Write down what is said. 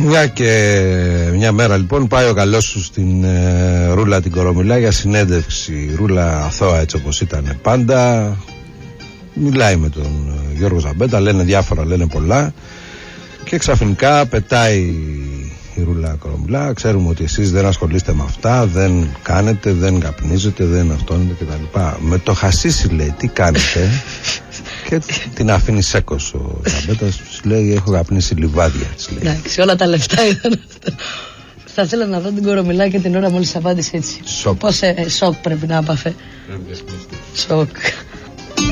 Μια μέρα λοιπόν πάει ο καλός σου στην Ρούλα την Κορομιλά για συνέντευξη. Ρούλα αθώα έτσι όπως ήταν πάντα. Μιλάει με τον Γιώργο Ζαμπέτα, λένε διάφορα, λένε πολλά. Και ξαφνικά πετάει η Ρούλα Κορομιλά. Ξέρουμε ότι εσείς δεν ασχολείστε με αυτά, δεν κάνετε, δεν καπνίζετε, δεν αυτόνετε κτλ. Με το χασίσι λέει, τι κάνετε? Και την αφήνει σέκος ο Ζαμπέτας. Λέει, έχω καπνίσει λιβάδια. Εντάξει, όλα τα λεφτά ήταν αυτά. Θα ήθελα να δω την Κορομιλά και την ώρα μόλις απάντησε έτσι. Σοκ. Πώς σοκ πρέπει να έπαθε. Σοκ.